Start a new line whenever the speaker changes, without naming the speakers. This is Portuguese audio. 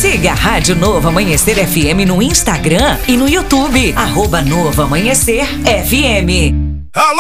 Siga a Rádio Novo Amanhecer FM no Instagram e no YouTube. @Novo Amanhecer FM.
Alô!